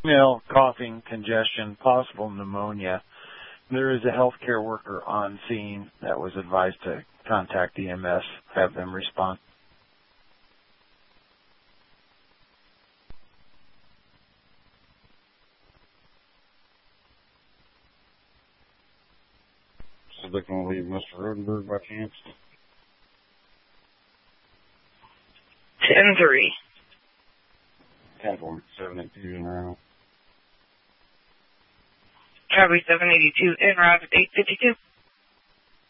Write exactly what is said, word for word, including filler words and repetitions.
Female, coughing, congestion, possible pneumonia. There is a healthcare worker on scene that was advised to contact E M S, have them respond. So they're going to leave Mister Rodenberg by chance? ten three. ten four, seven eighty-two in route. Copy seven eighty-two en route at eight fifty-two.